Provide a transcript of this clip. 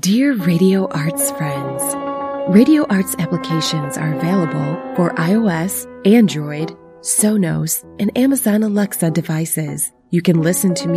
Dear Radio Arts friends, Radio Arts applications are available for iOS, Android, Sonos, and Amazon Alexa devices. You can listen to